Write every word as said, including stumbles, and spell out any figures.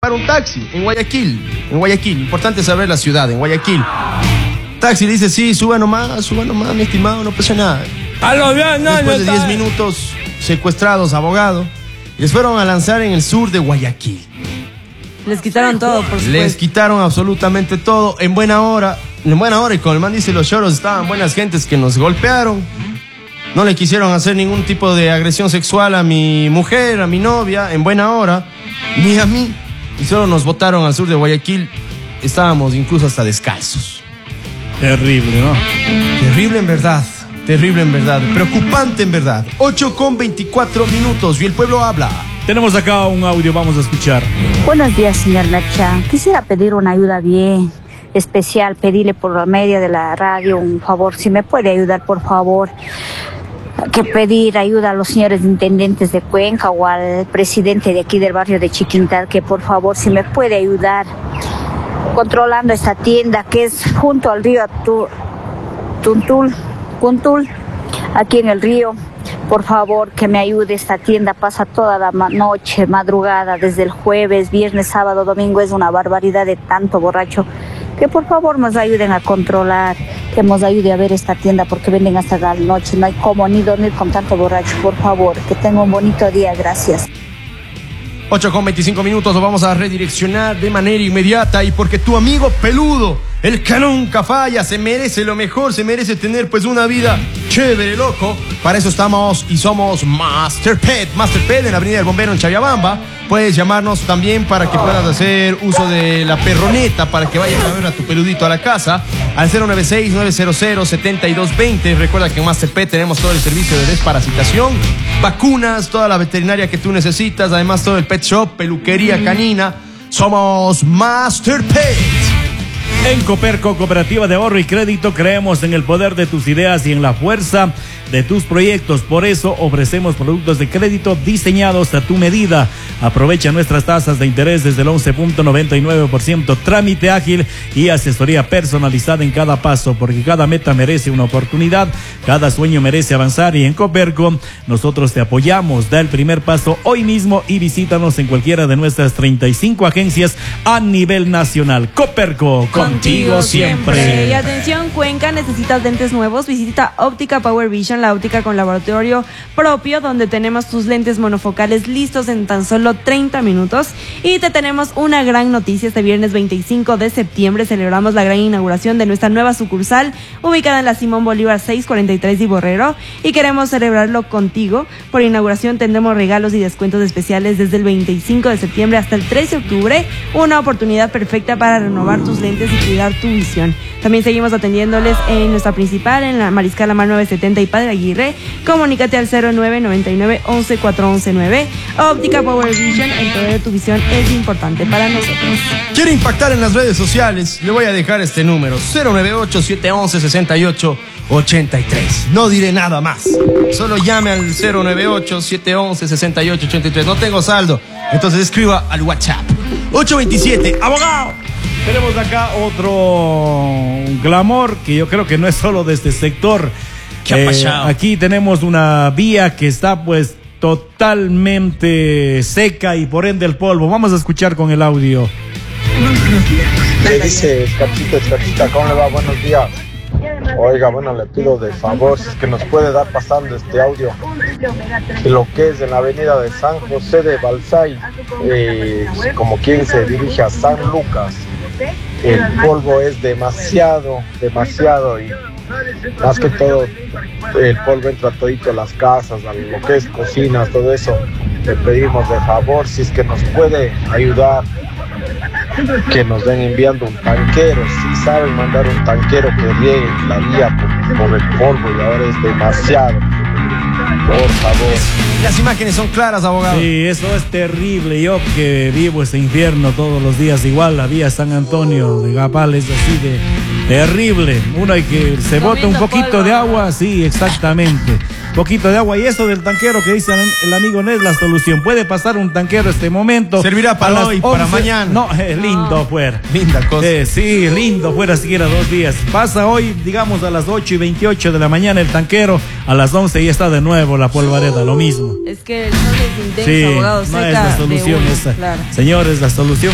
para un taxi en Guayaquil. En Guayaquil, importante saber la ciudad, en Guayaquil. Taxi le dice, sí, suba nomás, suba nomás, mi estimado, no pasa nada. A lo bien, no, Después no de diez minutos, secuestrados, abogado, les fueron a lanzar en el sur de Guayaquil. Les quitaron todo, por supuesto. Les quitaron absolutamente todo en buena hora. En buena hora, y como el man dice, los choros estaban buenas gentes que nos golpearon. No le quisieron hacer ningún tipo de agresión sexual a mi mujer, a mi novia, en buena hora, ni a mí. Y solo nos botaron al sur de Guayaquil. Estábamos incluso hasta descalzos. Terrible, ¿no? Terrible en verdad, terrible en verdad, preocupante en verdad. ocho con veinticuatro minutos y el pueblo habla. Tenemos acá un audio, vamos a escuchar. Buenos días, señor Nacha. Quisiera pedir una ayuda bien especial, pedirle por medio de la radio un favor, si me puede ayudar, por favor. Que pedir ayuda a los señores intendentes de Cuenca o al presidente de aquí del barrio de Chiquintal, que por favor, si me puede ayudar controlando esta tienda que es junto al río Tuntul, Cuntul, aquí en el río. Por favor, que me ayude esta tienda, pasa toda la noche, madrugada, desde el jueves, viernes, sábado, domingo, es una barbaridad de tanto borracho. Que por favor nos ayuden a controlar, que nos ayude a ver esta tienda, porque venden hasta la noche, no hay cómo ni dormir con tanto borracho. Por favor, que tenga un bonito día, gracias. ocho con veinticinco minutos, lo vamos a redireccionar de manera inmediata, y porque tu amigo peludo, el que nunca falla, se merece lo mejor, se merece tener pues una vida chévere, loco. Para eso estamos y somos Master Pet. Master Pet en la avenida del Bombero en Chavabamba. Puedes llamarnos también para que puedas hacer uso de la perroneta, para que vayas a ver a tu peludito a la casa, al cero nueve seis, nueve cero cero, siete dos dos cero. Recuerda que en Master Pet tenemos todo el servicio de desparasitación, vacunas, toda la veterinaria que tú necesitas, además todo el pet shop, peluquería canina. Somos Master Pet. En Coperco, Cooperativa de Ahorro y Crédito, creemos en el poder de tus ideas y en la fuerza de tus proyectos. Por eso ofrecemos productos de crédito diseñados a tu medida. Aprovecha nuestras tasas de interés desde el once punto noventa y nueve por ciento, trámite ágil y asesoría personalizada en cada paso, porque cada meta merece una oportunidad, cada sueño merece avanzar, y en Coperco nosotros te apoyamos. Da el primer paso hoy mismo y visítanos en cualquiera de nuestras treinta y cinco agencias a nivel nacional. Coperco, contigo, contigo siempre. siempre. Y atención, Cuenca, necesitas lentes nuevos, visita Óptica Power Vision, la óptica con laboratorio propio, donde tenemos tus lentes monofocales listos en tan solo treinta minutos. Y te tenemos una gran noticia: este viernes veinticinco de septiembre celebramos la gran inauguración de nuestra nueva sucursal, ubicada en la Simón Bolívar seiscientos cuarenta y tres de Borrero, y queremos celebrarlo contigo. Por inauguración tendremos regalos y descuentos especiales desde el veinticinco de septiembre hasta el trece de octubre, una oportunidad perfecta para renovar tus lentes y cuidar tu visión. También seguimos atendiéndoles en nuestra principal, en la Mariscal Amar novecientos setenta y Padre Aguirre. Comunícate al cero nueve noventa y nueve, once, cuatrocientos once nueve. Óptica Power Vision, el poder de tu visión es importante para nosotros. ¿Quiere impactar en las redes sociales? Le voy a dejar este número: cero nueve ocho, siete once, sesenta y ocho ochenta y tres. No diré nada más. Solo llame al cero nueve ocho, siete once, sesenta y ocho ochenta y tres. No tengo saldo, entonces escriba al WhatsApp ocho veintisiete. ¡Abogado! Tenemos acá otro clamor que yo creo que no es solo de este sector. ¿Qué ha eh, pasado? Aquí tenemos una vía que está pues totalmente seca y por ende el polvo. Vamos a escuchar con el audio. Le dice Cachito, Cachita, ¿cómo le va? Buenos días. Oiga, bueno, le pido de favor si es que nos puede dar pasando este audio de lo que es en la avenida de San José de Balsay, eh, como quien se dirige a San Lucas. El polvo es demasiado, demasiado, y más que todo el polvo entra todito a las casas, a lo que es cocinas, todo eso. Le pedimos de favor si es que nos puede ayudar, que nos den enviando un tanquero. Si saben mandar un tanquero que riegue la vía por, por el polvo, y ahora es demasiado. Por favor. Las imágenes son claras, abogado. Sí, eso es terrible. Yo que vivo ese infierno todos los días, igual la vía San Antonio de Gapal es así de terrible. Uno hay que se bota un poquito polvo de agua, sí, exactamente. Poquito de agua, y eso del tanquero que dice el amigo no es la solución. Puede pasar un tanquero este momento. Servirá para hoy, para mañana. No, es lindo no. fuera. Linda cosa. Eh, sí, lindo fuera siquiera dos días. Pasa hoy, digamos, a las ocho y veintiocho de la mañana el tanquero, a las once ya está de nuevo la polvareda, lo mismo. Es que el sol es intenso, sí, abogado, no seca es la solución de uno, esa. Claro. Señores, la solución